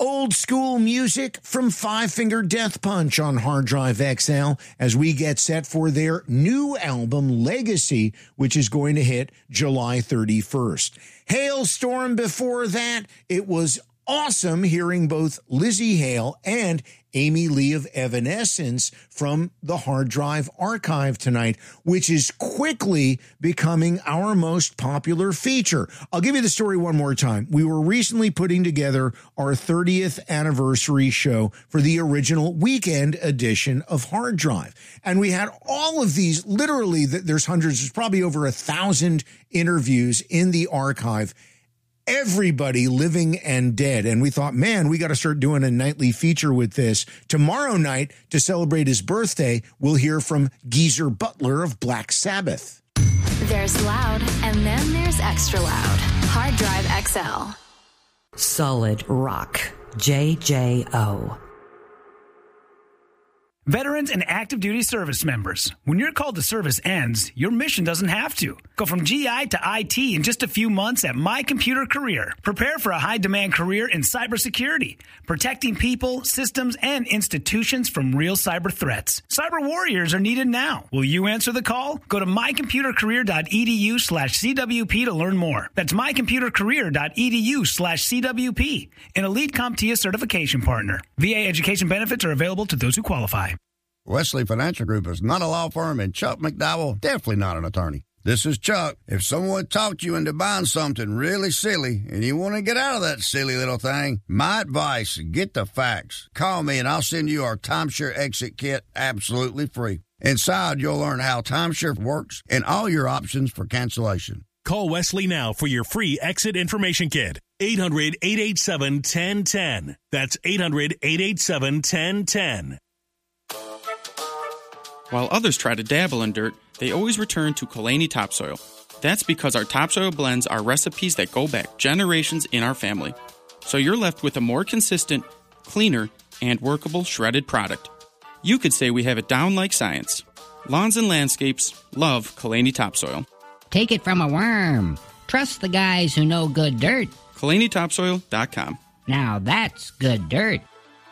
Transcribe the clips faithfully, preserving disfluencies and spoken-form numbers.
old school music from Five Finger Death Punch on Hard Drive X L as we get set for their new album, Legacy, which is going to hit July thirty-first. Hailstorm before that. It was awesome hearing both Lzzy Hale and Amy Lee of Evanescence from the Hard Drive Archive tonight, which is quickly becoming our most popular feature. I'll give you the story one more time. We were recently putting together our thirtieth anniversary show for the original weekend edition of Hard Drive. And we had all of these, literally, there's hundreds, there's probably over a thousand interviews in the archive. Everybody living and dead. And we thought, man, we got to start doing a nightly feature with this. Tomorrow night, to celebrate his birthday, we'll hear from Geezer Butler of Black Sabbath. There's loud, and then there's extra loud. Hard Drive X L. Solid Rock. J J O. Veterans and active duty service members, when your call to service ends, your mission doesn't have to. Go from G I to I T in just a few months at My Computer Career. Prepare for a high-demand career in cybersecurity, protecting people, systems, and institutions from real cyber threats. Cyber warriors are needed now. Will you answer the call? Go to mycomputercareer.edu slash CWP to learn more. That's mycomputercareer.edu slash CWP, an elite CompTIA certification partner. V A education benefits are available to those who qualify. Wesley Financial Group is not a law firm, and Chuck McDowell definitely not an attorney. This is Chuck. If someone talked you into buying something really silly and you want to get out of that silly little thing, my advice, get the facts. Call me and I'll send you our timeshare exit kit absolutely free. Inside, you'll learn how timeshare works and all your options for cancellation. Call Wesley now for your free exit information kit. eight hundred, eight eight seven, one zero one zero. That's eight hundred, eight eight seven, one zero one zero. While others try to dabble in dirt, they always return to Kalani Topsoil. That's because our topsoil blends are recipes that go back generations in our family. So you're left with a more consistent, cleaner, and workable shredded product. You could say we have it down like science. Lawns and landscapes love Kalani Topsoil. Take it from a worm. Trust the guys who know good dirt. Kalani Topsoil dot com. Now that's good dirt.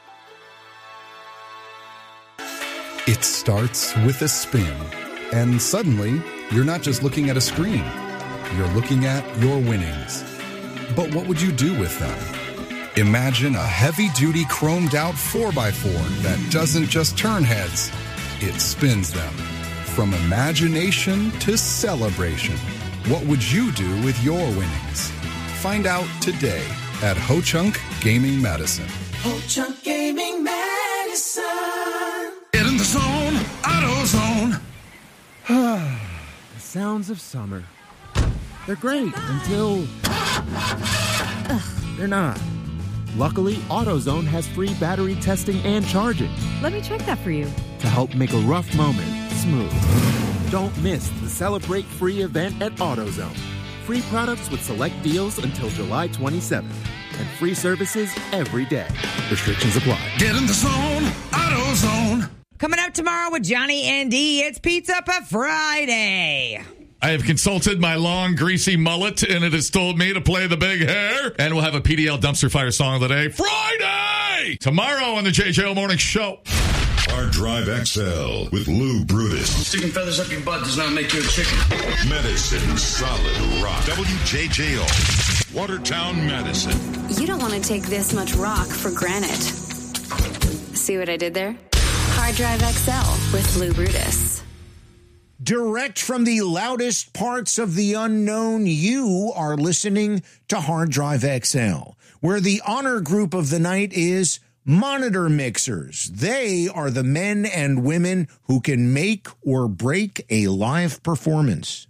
It starts with a spin, and suddenly, you're not just looking at a screen. You're looking at your winnings. But what would you do with them? Imagine a heavy-duty chromed-out four by four that doesn't just turn heads, it spins them. From imagination to celebration, what would you do with your winnings? Find out today at Ho-Chunk Gaming Medicine. Ho-Chunk Gaming Medicine. Get in the zone, AutoZone. The sounds of summer. They're great until they're not. Luckily, AutoZone has free battery testing and charging. Let me check that for you. To help make a rough moment smooth. Don't miss the Celebrate Free event at AutoZone. Free products with select deals until July twenty-seventh. And free services every day. Restrictions apply. Get in the zone, AutoZone. Coming up tomorrow with Johnny and D, it's Pizza Pa Friday. I have consulted my long, greasy mullet, and it has told me to play the big hair. And we'll have a P D L Dumpster Fire song of the day Friday! Tomorrow on the J J O Morning Show. Hard Drive X L with Lou Brutus. Sticking feathers up your butt does not make you a chicken. Medicine Solid Rock. W J J O. Watertown, Madison. You don't want to take this much rock for granted. See what I did there? Hard Drive X L with Lou Brutus. Direct from the loudest parts of the unknown, you are listening to Hard Drive X L, where the honor group of the night is Monitor Mixers. They are the men and women who can make or break a live performance.